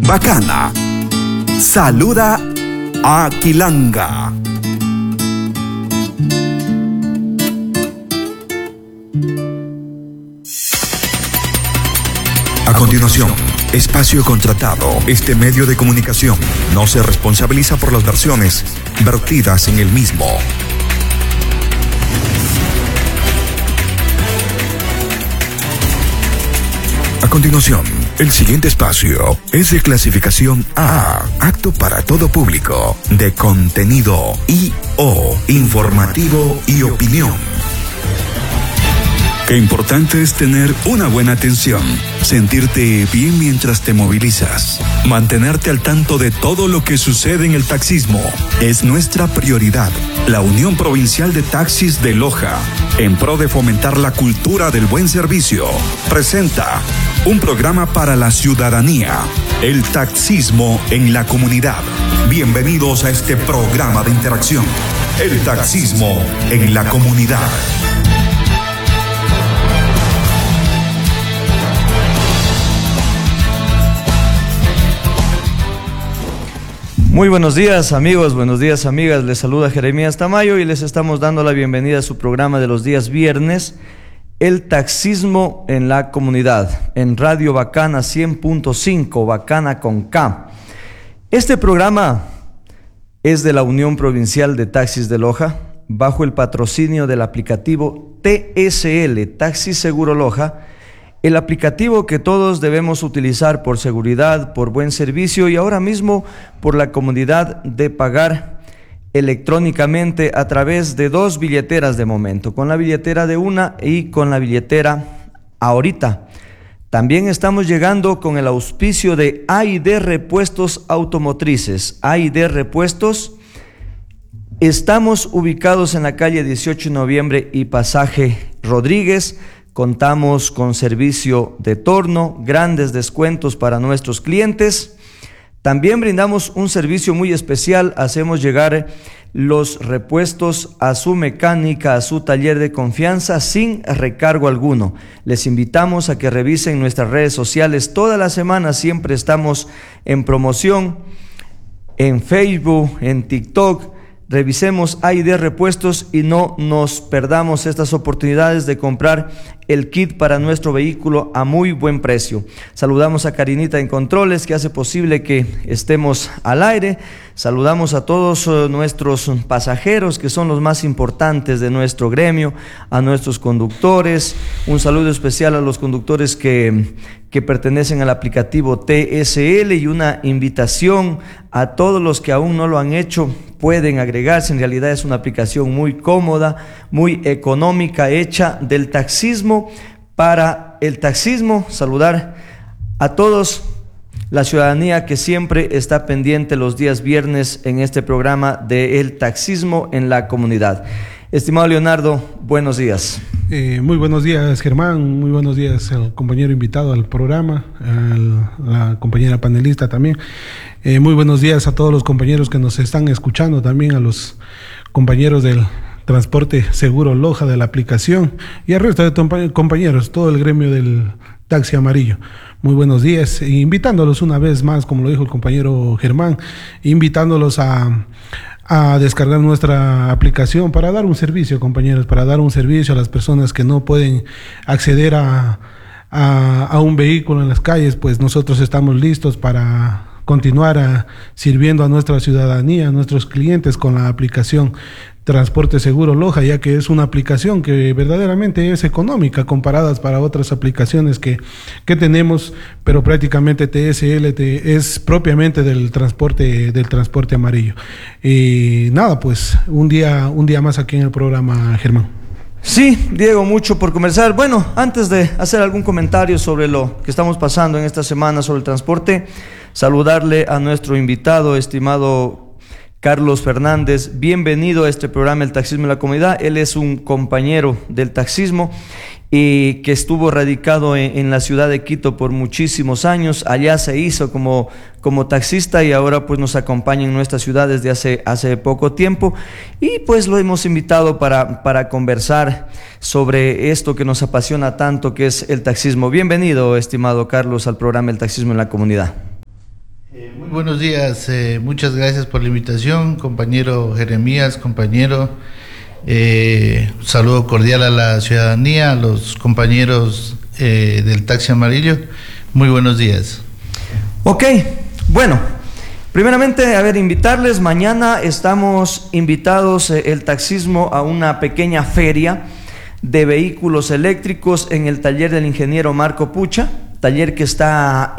Bacana. Saluda a Quilanga. A continuación, espacio contratado. Este medio de comunicación no se responsabiliza por las versiones vertidas en el mismo. A continuación, el siguiente espacio es de clasificación A, apto para todo público, de contenido I-O, informativo y opinión. Qué importante es tener una buena atención, sentirte bien mientras te movilizas, mantenerte al tanto de todo lo que sucede en el taxismo. Es nuestra prioridad. La Unión Provincial de Taxis de Loja, en pro de fomentar la cultura del buen servicio, presenta un programa para la ciudadanía, el taxismo en la comunidad. Bienvenidos a este programa de interacción, el taxismo en la comunidad. Muy buenos días amigos, buenos días amigas, les saluda Jeremías Tamayo y les estamos dando la bienvenida a su programa de los días viernes, el taxismo en la comunidad, en Radio Bacana 100.5, Bacana con K. Este programa es de la Unión Provincial de Taxis de Loja, bajo el patrocinio del aplicativo TSL, Taxi Seguro Loja, el aplicativo que todos debemos utilizar por seguridad, por buen servicio y ahora mismo por la comodidad de pagar electrónicamente a través de dos billeteras de momento, con la billetera de una y con la billetera ahorita. También estamos llegando con el auspicio de A&D Repuestos Automotrices. A&D Repuestos, estamos ubicados en la calle 18 de noviembre y pasaje Rodríguez. Contamos con servicio de torno, grandes descuentos para nuestros clientes. También brindamos un servicio muy especial, hacemos llegar los repuestos a su mecánica, a su taller de confianza sin recargo alguno. Les invitamos a que revisen nuestras redes sociales. Toda la semana siempre estamos en promoción en Facebook, en TikTok. Revisemos A&D Repuestos y no nos perdamos estas oportunidades de comprar el kit para nuestro vehículo a muy buen precio. Saludamos a Karinita en Controles, que hace posible que estemos al aire. Saludamos a todos nuestros pasajeros, que son los más importantes de nuestro gremio, a nuestros conductores. Un saludo especial a los conductores que pertenecen al aplicativo TSL y una invitación a todos los que aún no lo han hecho, pueden agregarse. En realidad es una aplicación muy cómoda, muy económica, hecha del taxismo para el taxismo. Saludar a todos, la ciudadanía que siempre está pendiente los días viernes en este programa de El Taxismo en la Comunidad. Estimado Leonardo, buenos días. Muy buenos días, Germán. Muy buenos días al compañero invitado al programa, a la compañera panelista también. Muy buenos días a todos los compañeros que nos están escuchando, también a los compañeros del Transporte Seguro Loja de la aplicación y al resto de compañeros, todo el gremio del taxi amarillo. Muy buenos días, invitándolos una vez más, como lo dijo el compañero Germán, invitándolos a descargar nuestra aplicación para dar un servicio, compañeros, para dar un servicio a las personas que no pueden acceder a un vehículo en las calles. Pues nosotros estamos listos para continuar sirviendo a nuestra ciudadanía, a nuestros clientes con la aplicación Transporte Seguro Loja, ya que es una aplicación que verdaderamente es económica comparadas para otras aplicaciones que tenemos, pero prácticamente TSL es propiamente del transporte amarillo. Y nada, pues un día más aquí en el programa, Germán. Sí, Diego, mucho por conversar. Bueno, antes de hacer algún comentario sobre lo que estamos pasando en esta semana sobre el transporte, saludarle a nuestro invitado, estimado Carlos Fernández. Bienvenido a este programa El Taxismo en la Comunidad. Él es un compañero del taxismo y que estuvo radicado en la ciudad de Quito por muchísimos años. Allá se hizo como taxista y ahora pues nos acompaña en nuestra ciudad desde hace poco tiempo, y pues lo hemos invitado para conversar sobre esto que nos apasiona tanto, que es el taxismo. Bienvenido, estimado Carlos, al programa El Taxismo en la Comunidad. buenos días. Muchas gracias por la invitación, compañero Jeremías, compañero. Saludo cordial a la ciudadanía, a los compañeros del Taxi Amarillo. Muy buenos días. Ok, bueno, primeramente, invitarles, mañana estamos invitados el taxismo a una pequeña feria de vehículos eléctricos en el taller del ingeniero Marco Pucha, taller que está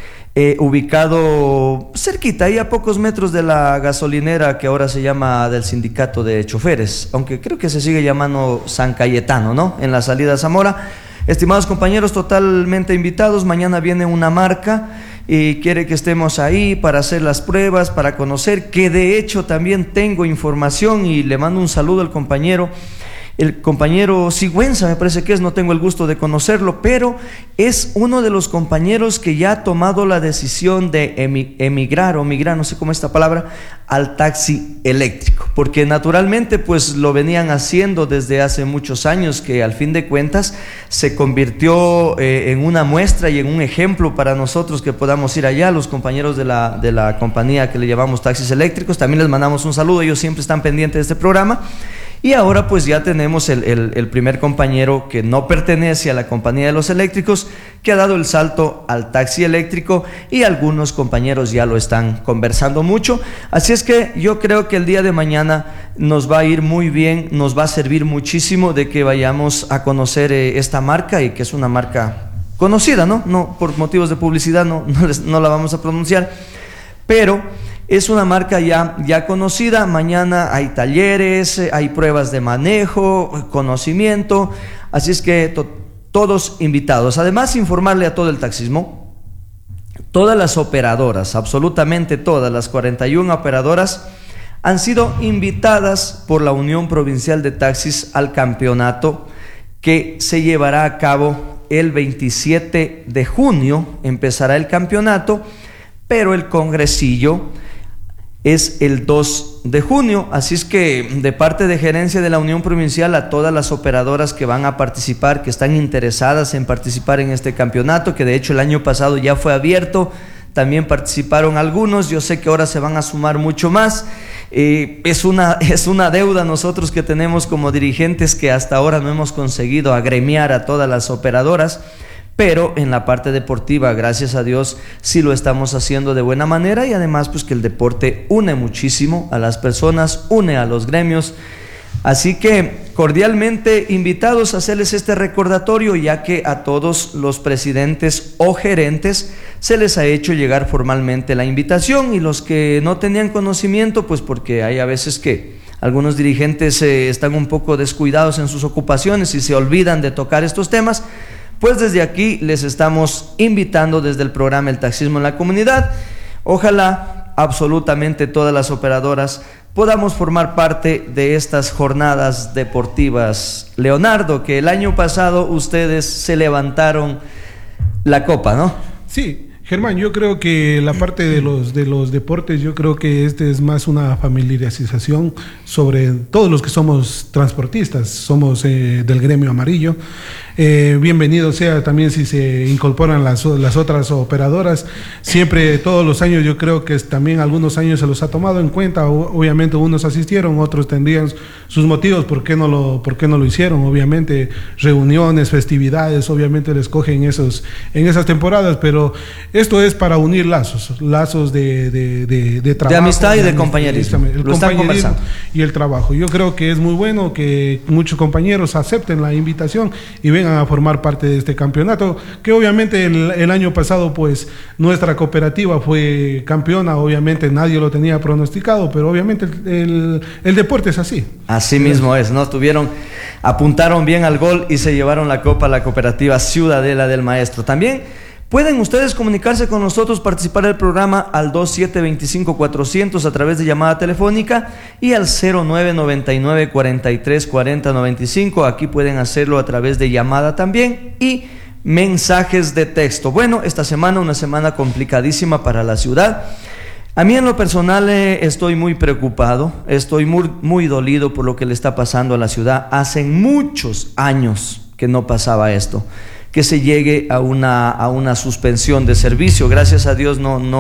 ubicado cerquita, ahí a pocos metros de la gasolinera que ahora se llama del sindicato de choferes, aunque creo que se sigue llamando San Cayetano, ¿no? En la salida a Zamora. Estimados compañeros, totalmente invitados. Mañana viene una marca y quiere que estemos ahí para hacer las pruebas, para conocer, que de hecho también tengo información y le mando un saludo al compañero. El compañero Sigüenza, me parece que es, no tengo el gusto de conocerlo, pero es uno de los compañeros que ya ha tomado la decisión de emigrar o migrar, no sé cómo es esta palabra, al taxi eléctrico, porque naturalmente pues lo venían haciendo desde hace muchos años, que al fin de cuentas se convirtió en una muestra y en un ejemplo para nosotros que podamos ir allá. Los compañeros de la compañía que le llamamos Taxis Eléctricos, también les mandamos un saludo, ellos siempre están pendientes de este programa. Y ahora pues ya tenemos el primer compañero que no pertenece a la compañía de los eléctricos, que ha dado el salto al taxi eléctrico, y algunos compañeros ya lo están conversando mucho. Así es que yo creo que el día de mañana nos va a ir muy bien, nos va a servir muchísimo de que vayamos a conocer esta marca, y que es una marca conocida, ¿no? No, por motivos de publicidad no la vamos a pronunciar, pero es una marca ya conocida. Mañana hay talleres, hay pruebas de manejo, conocimiento, así es que todos invitados. Además, informarle a todo el taxismo, todas las operadoras, absolutamente todas las 41 operadoras, han sido invitadas por la Unión Provincial de Taxis al campeonato que se llevará a cabo el 27 de junio, empezará el campeonato, pero el congresillo es el 2 de junio, así es que de parte de gerencia de la Unión Provincial, a todas las operadoras que van a participar, que están interesadas en participar en este campeonato, que de hecho el año pasado ya fue abierto, también participaron algunos, yo sé que ahora se van a sumar mucho más. Es una deuda nosotros que tenemos como dirigentes, que hasta ahora no hemos conseguido agremiar a todas las operadoras, pero en la parte deportiva, gracias a Dios, sí lo estamos haciendo de buena manera, y además pues que el deporte une muchísimo a las personas, une a los gremios. Así que cordialmente invitados a hacerles este recordatorio, ya que a todos los presidentes o gerentes se les ha hecho llegar formalmente la invitación, y los que no tenían conocimiento, pues porque hay a veces que algunos dirigentes están un poco descuidados en sus ocupaciones y se olvidan de tocar estos temas, pues desde aquí les estamos invitando desde el programa El Taxismo en la Comunidad. Ojalá absolutamente todas las operadoras podamos formar parte de estas jornadas deportivas. Leonardo, que el año pasado ustedes se levantaron la copa, ¿no? Sí, Germán, yo creo que la parte de los deportes, yo creo que es más una familiarización sobre todos los que somos transportistas, somos del gremio amarillo. Bienvenido sea también si se incorporan las otras operadoras. Siempre, todos los años, yo creo que también algunos años se los ha tomado en cuenta. Obviamente unos asistieron, otros tendrían sus motivos por qué no lo hicieron. Obviamente reuniones, festividades, obviamente les cogen en esas temporadas, pero esto es para unir lazos de trabajo, de amistad y de compañerismo. El compañerismo y el trabajo. Yo creo que es muy bueno que muchos compañeros acepten la invitación y vengan a formar parte de este campeonato, que obviamente el año pasado pues nuestra cooperativa fue campeona. Obviamente nadie lo tenía pronosticado, pero obviamente el deporte es así. Así mismo es, ¿no? Apuntaron bien al gol y se llevaron la copa a la cooperativa Ciudadela del Maestro. También pueden ustedes comunicarse con nosotros, participar del programa al 2725-400 a través de llamada telefónica, y al 0999-434095. Aquí pueden hacerlo a través de llamada también, y mensajes de texto. Bueno, esta semana, una semana complicadísima para la ciudad. A mí en lo personal estoy muy preocupado, estoy muy dolido por lo que le está pasando a la ciudad. Hace muchos años que no pasaba esto, que se llegue a una suspensión de servicio. Gracias a Dios no